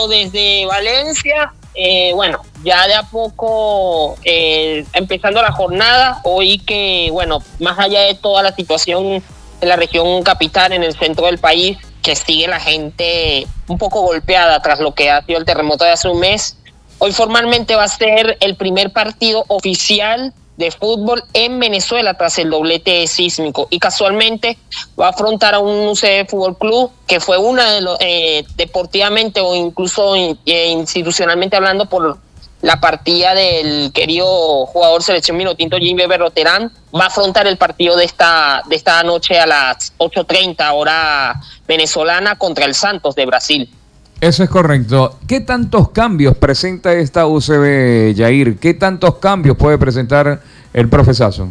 Bueno, desde Valencia, ya de a poco empezando la jornada, hoy que, más allá de toda la situación en la región capital, en el centro del país, que sigue la gente un poco golpeada tras lo que ha sido el terremoto de hace un mes, hoy formalmente va a ser el primer partido oficial de fútbol en Venezuela tras el doblete sísmico, y casualmente va a afrontar a un UCB Fútbol Club que fue una de los deportivamente o incluso institucionalmente hablando por la partida del querido jugador selección Minotinto Jimmy Berroterán. Va a afrontar el partido de esta noche a las 8:30 hora venezolana contra el Santos de Brasil. Eso es correcto. ¿Qué tantos cambios presenta esta UCB, Yair? ¿Qué tantos cambios puede presentar el profesazo?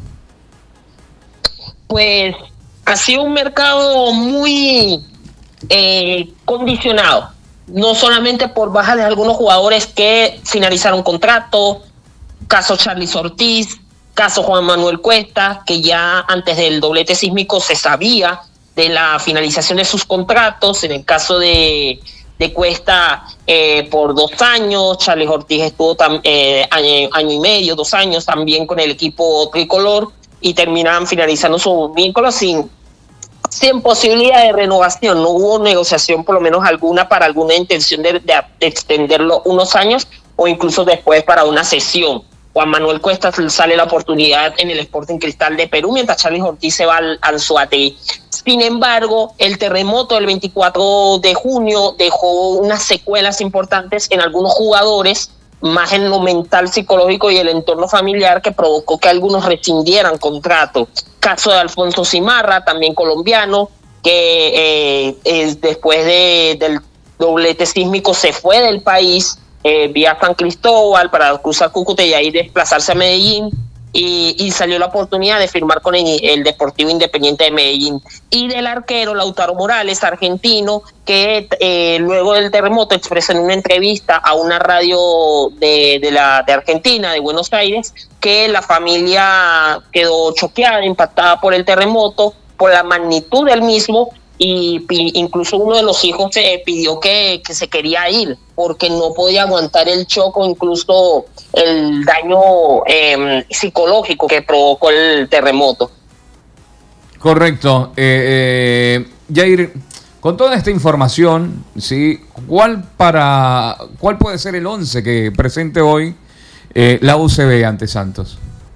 Pues ha sido un mercado muy condicionado, no solamente por baja de algunos jugadores que finalizaron contrato, caso Charlis Ortiz, caso Juan Manuel Cuesta, que ya antes del doblete sísmico se sabía de la finalización de sus contratos. En el caso de Cuesta por 2 años, Charles Ortiz estuvo año y medio, 2 años también con el equipo tricolor, y terminaban finalizando su vínculo sin posibilidad de renovación. No hubo negociación, por lo menos alguna, para alguna intención de extenderlo unos años o incluso después para una cesión. Juan Manuel Cuesta sale la oportunidad en el Sporting Cristal de Perú, mientras Charles Ortiz se va al Anzoátegui. Sin embargo, el terremoto del 24 de junio dejó unas secuelas importantes en algunos jugadores, más en lo mental, psicológico y el entorno familiar, que provocó que algunos rescindieran contrato. Caso de Alfonso Cimarra, también colombiano, que después del doblete sísmico se fue del país vía San Cristóbal para cruzar Cúcuta y ahí desplazarse a Medellín, y salió la oportunidad de firmar con el Deportivo Independiente de Medellín. Y del arquero Lautaro Morales, argentino, que luego del terremoto expresó en una entrevista a una radio de Argentina, de Buenos Aires, que la familia quedó choqueada, impactada por el terremoto, por la magnitud del mismo, y incluso uno de los hijos pidió que se quería ir porque no podía aguantar el choque, incluso el daño psicológico que provocó el terremoto. Correcto. Yair, con toda esta información, ¿sí? ¿Cuál puede ser el 11 que presente hoy la UCB ante Santos?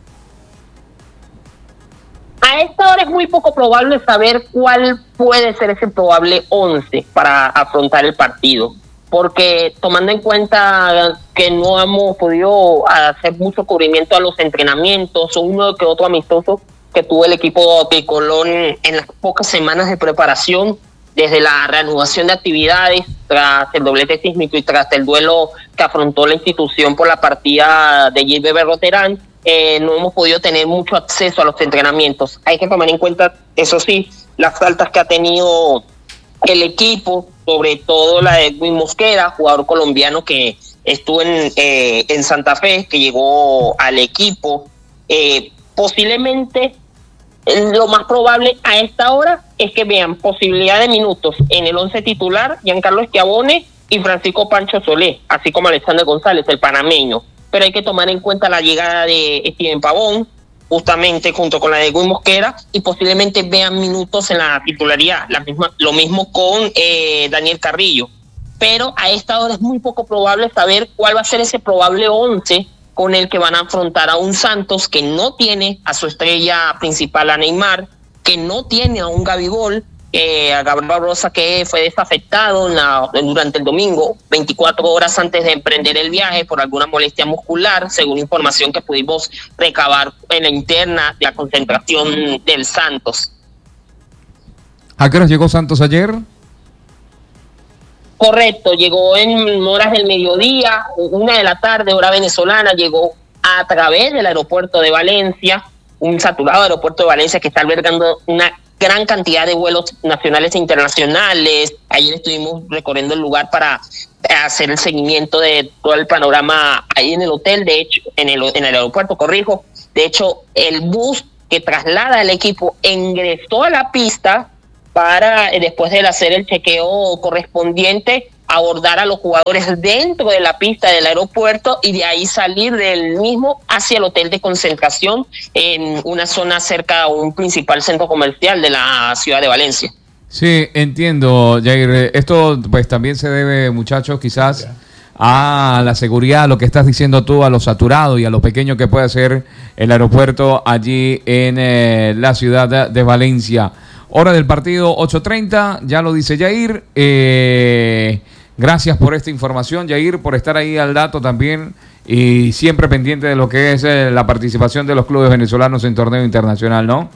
A esta hora es muy poco probable saber cuál puede ser ese probable 11 para afrontar el partido, porque tomando en cuenta que no hemos podido hacer mucho cubrimiento a los entrenamientos, o uno que otro amistoso que tuvo el equipo tricolor en las pocas semanas de preparación, desde la reanudación de actividades tras el doblete sísmico y tras el duelo que afrontó la institución por la partida de Gilbert Berroterán, no hemos podido tener mucho acceso a los entrenamientos. Hay que tomar en cuenta, eso sí, las faltas que ha tenido el equipo, sobre todo la de Edwin Mosquera, jugador colombiano que estuvo en Santa Fe, que llegó al equipo. Posiblemente lo más probable a esta hora es que vean posibilidad de minutos en el 11 titular Giancarlo Schiavone y Francisco Pancho Solé, así como Alexander González, el panameño. Pero hay que tomar en cuenta la llegada de Steven Pavón, justamente junto con la de Edwin Mosquera, y posiblemente vean minutos en la titularidad. Lo mismo con Daniel Carrillo. Pero a esta hora es muy poco probable saber cuál va a ser ese probable 11 con el que van a afrontar a un Santos que no tiene a su estrella principal, a Neymar, que no tiene a un Gabigol, a Gabriel Barbosa, que fue desafectado durante el domingo, 24 horas antes de emprender el viaje por alguna molestia muscular, según información que pudimos recabar en la interna de la concentración del Santos. ¿A qué hora llegó Santos ayer? Correcto, llegó en horas del mediodía, 1 de la tarde, hora venezolana, llegó a través del aeropuerto de Valencia, un saturado aeropuerto de Valencia que está albergando una gran cantidad de vuelos nacionales e internacionales. Ayer estuvimos recorriendo el lugar para hacer el seguimiento de todo el panorama ahí en el hotel, de hecho, en el aeropuerto, corrijo. De hecho, el bus que traslada al equipo ingresó a la pista para, después de hacer el chequeo correspondiente, abordar a los jugadores dentro de la pista del aeropuerto y de ahí salir del mismo hacia el hotel de concentración en una zona cerca a un principal centro comercial de la ciudad de Valencia. Sí, entiendo, Jair. Esto pues también se debe, muchachos, quizás a la seguridad, a lo que estás diciendo tú, a lo saturado y a lo pequeño que puede ser el aeropuerto allí en la ciudad de Valencia. Hora del partido 8:30, ya lo dice Jair. Gracias por esta información, Jair, por estar ahí al dato también y siempre pendiente de lo que es la participación de los clubes venezolanos en torneo internacional, ¿no?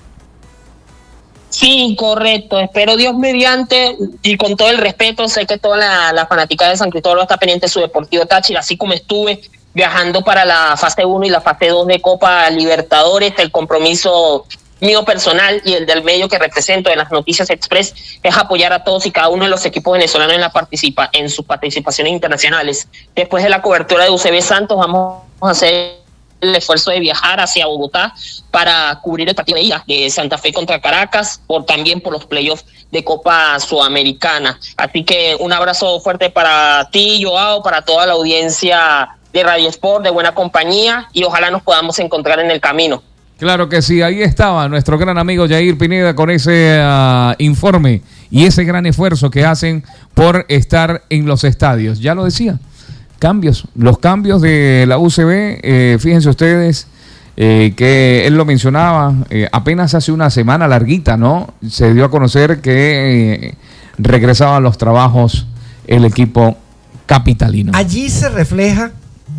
Sí, correcto. Espero Dios mediante y con todo el respeto, sé que toda la fanaticada de San Cristóbal está pendiente de su Deportivo Táchira, así como estuve viajando para la fase 1 y la fase 2 de Copa Libertadores. El compromiso mío personal y el del medio que represento de las Noticias Express es apoyar a todos y cada uno de los equipos venezolanos en sus participaciones internacionales. Después de la cobertura de UCB Santos vamos a hacer el esfuerzo de viajar hacia Bogotá para cubrir el partido de ida de Santa Fe contra Caracas, también por los playoffs de Copa Sudamericana. Así que un abrazo fuerte para ti, Joao, para toda la audiencia de Radio Sport, de buena compañía, y ojalá nos podamos encontrar en el camino. Claro que sí, ahí estaba nuestro gran amigo Jair Pineda con ese informe y ese gran esfuerzo que hacen por estar en los estadios. Ya lo decía. Los cambios de la UCB, fíjense ustedes que él lo mencionaba, apenas hace una semana larguita, ¿no? Se dio a conocer que regresaba a los trabajos el equipo capitalino. Allí se refleja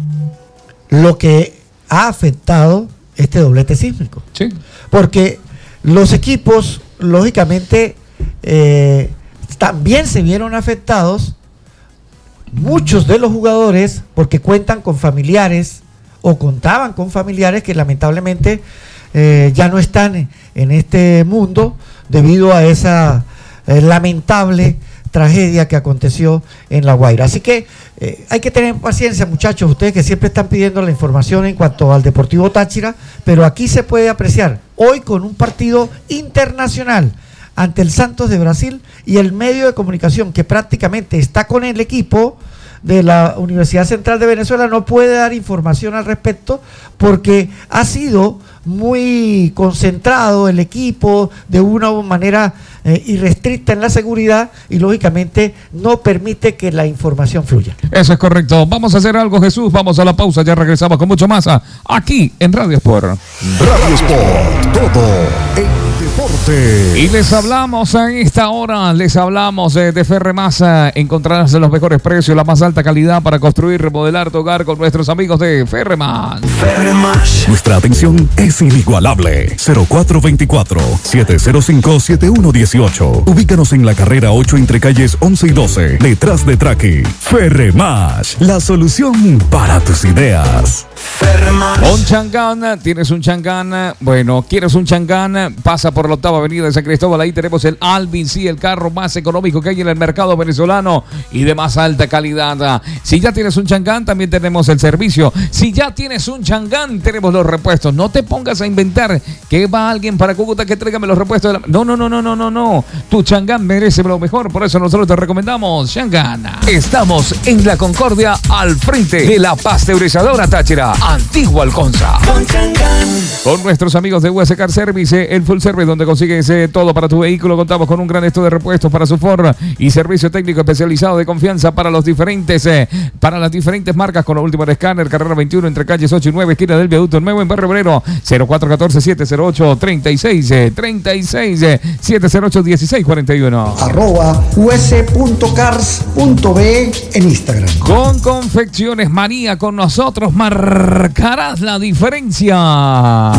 lo que ha afectado este doblete sísmico. Sí. Porque los equipos, lógicamente, también se vieron afectados. Muchos de los jugadores, porque cuentan con familiares o contaban con familiares que lamentablemente ya no están en este mundo debido a esa lamentable tragedia que aconteció en La Guaira. Así que hay que tener paciencia, muchachos, ustedes que siempre están pidiendo la información en cuanto al Deportivo Táchira, pero aquí se puede apreciar hoy con un partido internacional ante el Santos de Brasil y el medio de comunicación que prácticamente está con el equipo de la Universidad Central de Venezuela no puede dar información al respecto porque ha sido muy concentrado el equipo de una manera irrestricta en la seguridad y lógicamente no permite que la información fluya. Eso es correcto. Vamos a hacer algo, Jesús. Vamos a la pausa. Ya regresamos con mucho más aquí en Radio Sport. Radio Sport, todo en deporte. Y les hablamos en esta hora, de Ferremasa. Encontrarás los mejores precios, la más alta calidad para construir y remodelar tu hogar con nuestros amigos de Ferremas. Nuestra atención es inigualable. 0424-705-7118. Ubícanos en la carrera 8 entre calles 11 y 12, detrás de Traqui. Ferremash, la solución para tus ideas. Un Changán, tienes un Changán, bueno, quieres un Changán, pasa por la 8ª avenida de San Cristóbal, ahí tenemos el Alvin, sí, el carro más económico que hay en el mercado venezolano y de más alta calidad. Si ya tienes un Changán, también tenemos el servicio. Si ya tienes un Changán, tenemos los repuestos. No te pongas a inventar que va alguien para Cúcuta que tráigame los repuestos de la... No. Tu Changán merece lo mejor, por eso nosotros te recomendamos Changán. Estamos en La Concordia, al frente de la pasteurizadora Táchira, Antigua Alconza. Con nuestros amigos de US Car Service, el full service donde consigues todo para tu vehículo. Contamos con un gran esto de repuestos para su Ford y servicio técnico especializado de confianza para las diferentes marcas con lo último en escáner. Carrera 21 entre calles 8 y 9, esquina del Viaducto Nuevo en Barrio Obrero. 0414-708-3636, 708-1641. @us.cars.be en Instagram. Con Confecciones María, con nosotros marcarás la diferencia.